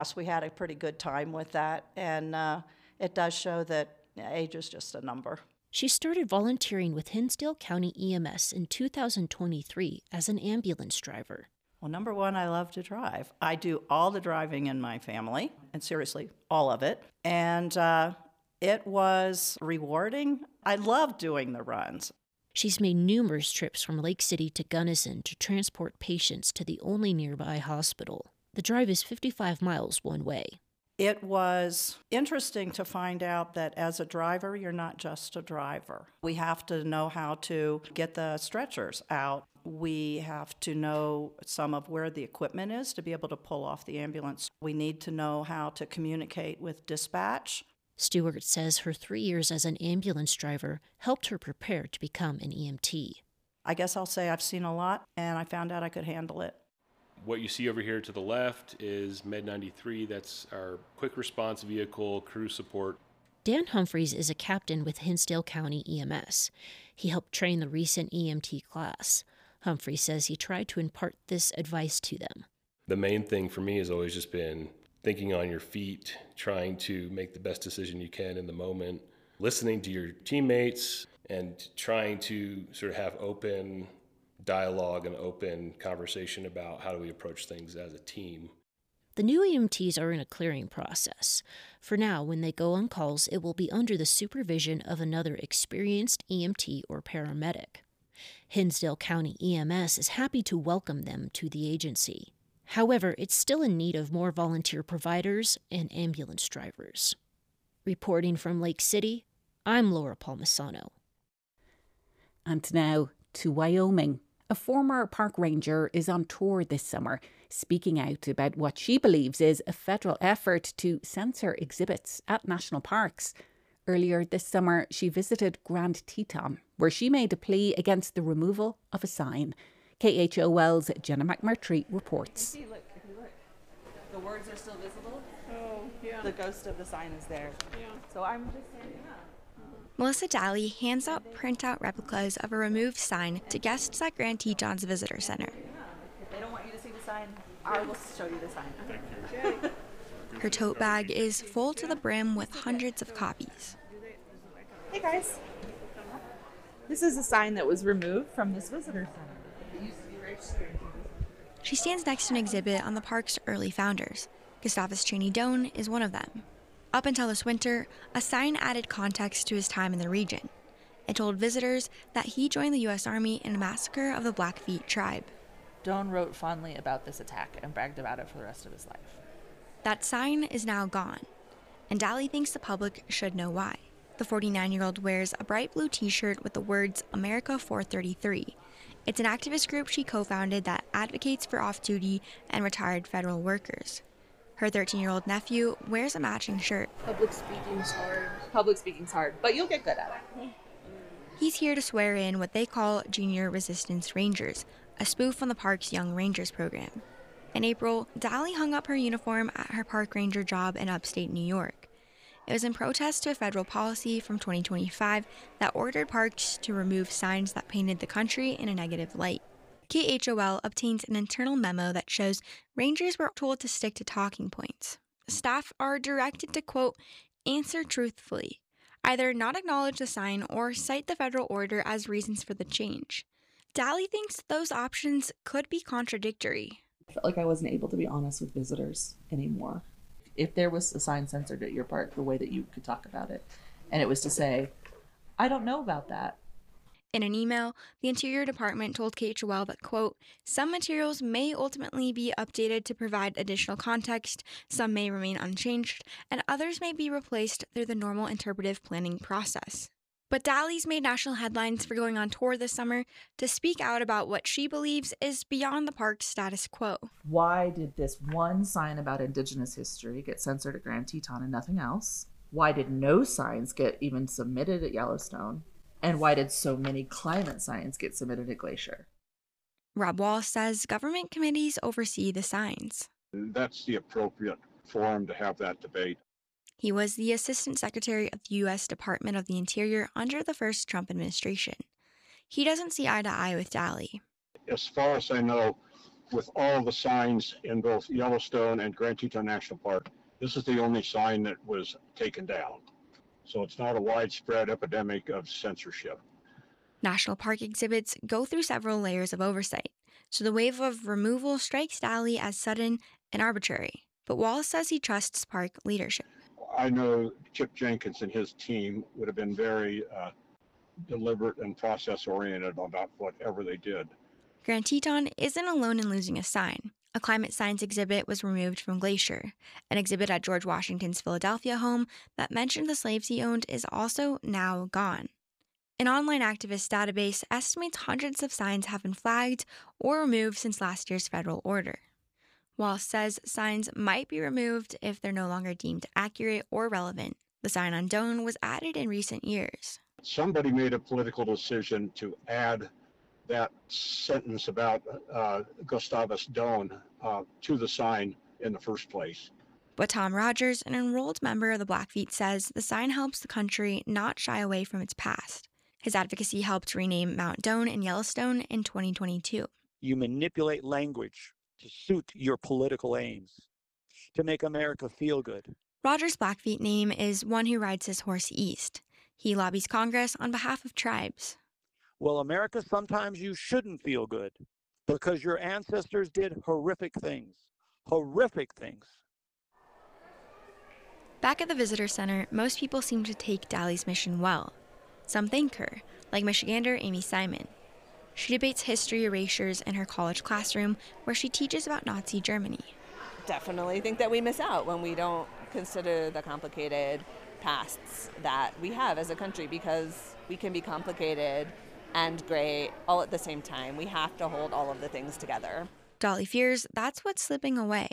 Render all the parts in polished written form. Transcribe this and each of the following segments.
So we had a pretty good time with that, and it does show that age is just a number. She started volunteering with Hinsdale County EMS in 2023 as an ambulance driver. Well, number one, I love to drive. I do all the driving in my family, and seriously, all of it. And it was rewarding. I love doing the runs. She's made numerous trips from Lake City to Gunnison to transport patients to the only nearby hospital. The drive is 55 miles one way. It was interesting to find out that as a driver, you're not just a driver. We have to know how to get the stretchers out. We have to know some of where the equipment is to be able to pull off the ambulance. We need to know how to communicate with dispatch. Stewart says her 3 years as an ambulance driver helped her prepare to become an EMT. I guess I'll say I've seen a lot, and I found out I could handle it. What you see over here to the left is Med 93. That's our quick response vehicle crew support. Dan Humphreys is a captain with Hinsdale County EMS. He helped train the recent EMT class. Humphreys says he tried to impart this advice to them. The main thing for me has always just been thinking on your feet, trying to make the best decision you can in the moment, listening to your teammates, and trying to sort of have open dialogue and open conversation about how do we approach things as a team. The new EMTs are in a clearing process. For now, when they go on calls, it will be under the supervision of another experienced EMT or paramedic. Hinsdale County EMS is happy to welcome them to the agency. However, it's still in need of more volunteer providers and ambulance drivers. Reporting from Lake City, I'm Laura Palmisano. And now to Wyoming. A former park ranger is on tour this summer, speaking out about what she believes is a federal effort to censor exhibits at national parks. Earlier this summer, she visited Grand Teton, where she made a plea against the removal of a sign. KHOL's Jenna McMurtry reports. Look, the words are still visible. Oh, yeah. The ghost of the sign is there. Yeah. So I'm just standing up. Melissa Daly hands out printout replicas of a removed sign to guests at Grand Teton's Visitor Center. If they don't want you to see the sign, I will show you the sign. Okay. Her tote bag is full to the brim with hundreds of copies. Hey guys. This is a sign that was removed from this visitor center. It used to be registered. She stands next to an exhibit on the park's early founders. Gustavus Cheney Doan is one of them. Up until this winter, a sign added context to his time in the region. It told visitors that he joined the U.S. Army in a massacre of the Blackfeet tribe. Doan wrote fondly about this attack and bragged about it for the rest of his life. That sign is now gone, and Daly thinks the public should know why. The 49-year-old wears a bright blue t-shirt with the words America 433. It's an activist group she co-founded that advocates for off-duty and retired federal workers. Her 13-year-old nephew wears a matching shirt. Public speaking's hard. Public speaking's hard, but you'll get good at it. He's here to swear in what they call Junior Resistance Rangers, a spoof on the park's Young Rangers program. In April, Daly hung up her uniform at her park ranger job in upstate New York. It was in protest to a federal policy from 2025 that ordered parks to remove signs that painted the country in a negative light. KHOL obtained an internal memo that shows rangers were told to stick to talking points. Staff are directed to, quote, answer truthfully, either not acknowledge the sign or cite the federal order as reasons for the change. Daly thinks those options could be contradictory. I felt like I wasn't able to be honest with visitors anymore. If there was a sign censored at your park, the way that you could talk about it, and it was to say, I don't know about that. In an email, the Interior Department told KHOL that, quote, some materials may ultimately be updated to provide additional context, some may remain unchanged, and others may be replaced through the normal interpretive planning process. But Daly's made national headlines for going on tour this summer to speak out about what she believes is beyond the park's status quo. Why did this one sign about Indigenous history get censored at Grand Teton and nothing else? Why did no signs get even submitted at Yellowstone? And why did so many climate signs get submitted at Glacier? Rob Wallace says government committees oversee the signs. That's the appropriate forum to have that debate. He was the Assistant Secretary of the U.S. Department of the Interior under the first Trump administration. He doesn't see eye to eye with Daly. As far as I know, with all the signs in both Yellowstone and Grand Teton National Park, this is the only sign that was taken down. So it's not a widespread epidemic of censorship. National park exhibits go through several layers of oversight, so the wave of removal strikes Dali as sudden and arbitrary. But Wallace says he trusts park leadership. I know Chip Jenkins and his team would have been very deliberate and process-oriented about whatever they did. Grand Teton isn't alone in losing a sign. A climate science exhibit was removed from Glacier. An exhibit at George Washington's Philadelphia home that mentioned the slaves he owned is also now gone. An online activist database estimates hundreds of signs have been flagged or removed since last year's federal order. Wallace says signs might be removed if they're no longer deemed accurate or relevant. The sign on Doane was added in recent years. Somebody made a political decision to add that sentence about Gustavus Doane to the sign in the first place. But Tom Rogers, an enrolled member of the Blackfeet, says the sign helps the country not shy away from its past. His advocacy helped rename Mount Doane in Yellowstone in 2022. You manipulate language to suit your political aims, to make America feel good. Rogers' Blackfeet name is one who rides his horse east. He lobbies Congress on behalf of tribes. Well, America, sometimes you shouldn't feel good because your ancestors did horrific things. Horrific things. Back at the visitor center, most people seem to take Dali's mission well. Some thank her, like Michigander Amy Simon. She debates history erasures in her college classroom where she teaches about Nazi Germany. Definitely think that we miss out when we don't consider the complicated pasts that we have as a country, because we can be complicated and great all at the same time. We have to hold all of the things together. Dali fears that's what's slipping away.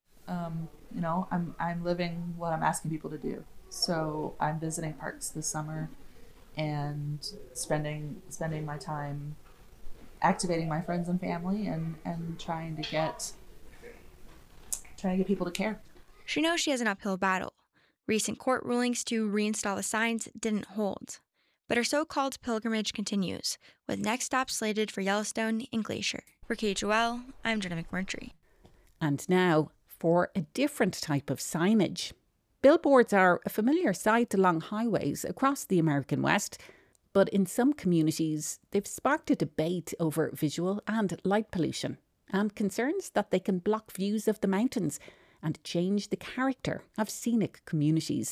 I'm living what I'm asking people to do. So I'm visiting parks this summer and spending my time activating my friends and family and trying to get people to care. She knows she has an uphill battle. Recent court rulings to reinstall the signs didn't hold. But her so-called pilgrimage continues, with next stops slated for Yellowstone and Glacier. For KHOL, I'm Jenna McMurtry. And now for a different type of signage. Billboards are a familiar sight along highways across the American West, but in some communities they've sparked a debate over visual and light pollution and concerns that they can block views of the mountains and change the character of scenic communities.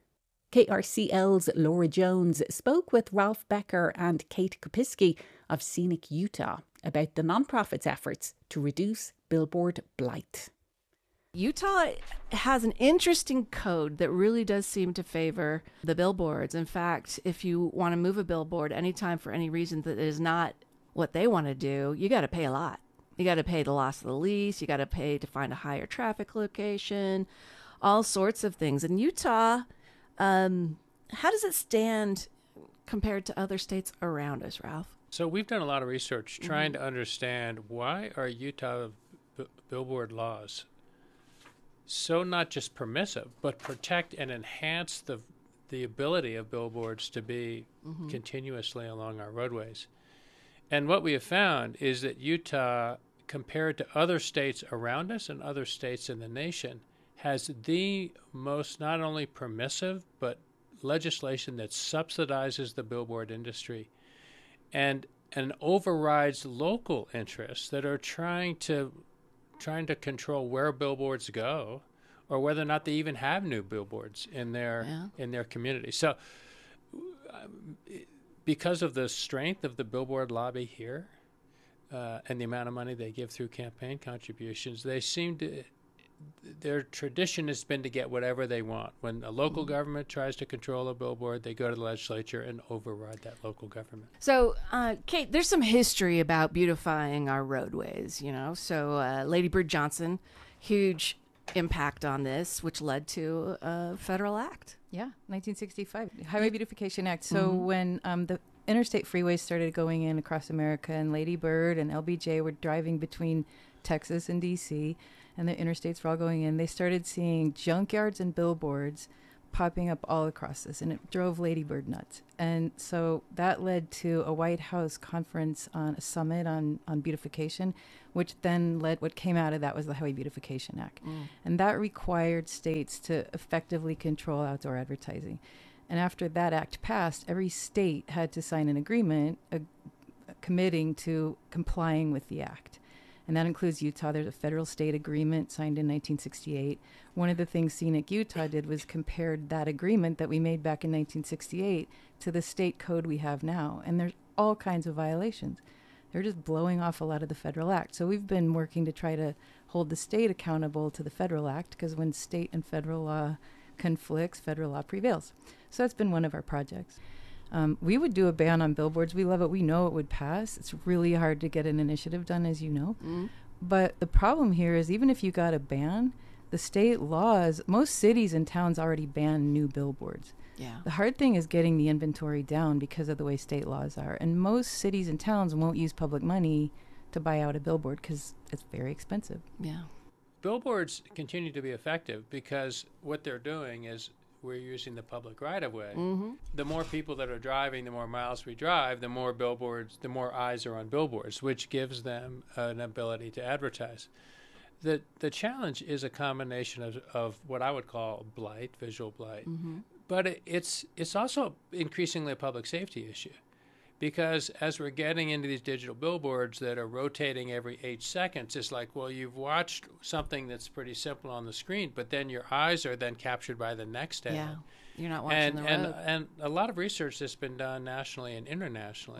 KRCL's Laura Jones spoke with Ralph Becker and Kate Kopiski of Scenic Utah about the nonprofit's efforts to reduce billboard blight. Utah has an interesting code that really does seem to favor the billboards. In fact, if you want to move a billboard anytime for any reason that is not what they want to do, you got to pay a lot. You got to pay the loss of the lease. You got to pay to find a higher traffic location, all sorts of things. In Utah, how does it stand compared to other states around us, Ralph? So we've done a lot of research trying to understand why are Utah billboard laws so not just permissive, but protect and enhance the ability of billboards to be continuously along our roadways. And what we have found is that Utah, compared to other states around us and other states in the nation, has the most not only permissive, but legislation that subsidizes the billboard industry and overrides local interests that are trying to control where billboards go or whether or not they even have new billboards in their community. So because of the strength of the billboard lobby here and the amount of money they give through campaign contributions, their tradition has been to get whatever they want. When a local government tries to control a billboard, they go to the legislature and override that local government. So, Kate, there's some history about beautifying our roadways, So Lady Bird Johnson, huge impact on this, which led to a federal act. Yeah, 1965, Highway Beautification Act. So when the interstate freeways started going in across America and Lady Bird and LBJ were driving between Texas and D.C., and the interstates were all going in, they started seeing junkyards and billboards popping up all across this, and it drove Lady Bird nuts. And so that led to a White House conference on a summit on beautification, which then led, what came out of that was the Highway Beautification Act. And that required states to effectively control outdoor advertising. And after that act passed, every state had to sign an agreement committing to complying with the act. And that includes Utah. There's a federal state agreement signed in 1968. One of the things Scenic Utah did was compared that agreement that we made back in 1968 to the state code we have now. And there's all kinds of violations. They're just blowing off a lot of the federal act. So we've been working to try to hold the state accountable to the federal act, because when state and federal law conflicts, federal law prevails. So that's been one of our projects. We would do a ban on billboards. We love it. We know it would pass. It's really hard to get an initiative done, as you know. But the problem here is, even if you got a ban, the state laws, most cities and towns already ban new billboards. Yeah. The hard thing is getting the inventory down because of the way state laws are. And most cities and towns won't use public money to buy out a billboard because it's very expensive. Yeah. Billboards continue to be effective because what they're doing is we're using the public right-of-way. The more people that are driving, the more miles we drive, the more billboards, the more eyes are on billboards, which gives them an ability to advertise. The challenge is a combination of what I would call blight, visual blight, but it's also increasingly a public safety issue. Because as we're getting into these digital billboards that are rotating every 8 seconds, it's like, well, you've watched something that's pretty simple on the screen, but then your eyes are then captured by the next ad. Yeah, you're not watching the road. And a lot of research that's been done nationally and internationally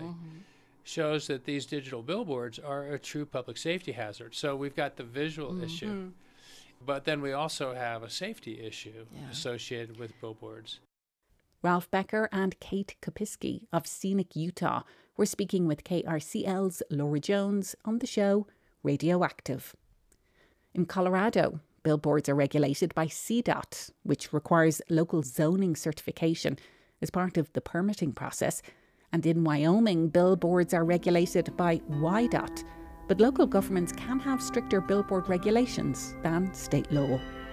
shows that these digital billboards are a true public safety hazard. So we've got the visual issue, but then we also have a safety issue associated with billboards. Ralph Becker and Kate Kopiski of Scenic Utah were speaking with KRCL's Laura Jones on the show Radioactive. In Colorado, billboards are regulated by CDOT, which requires local zoning certification as part of the permitting process. And in Wyoming, billboards are regulated by WYDOT, but local governments can have stricter billboard regulations than state law.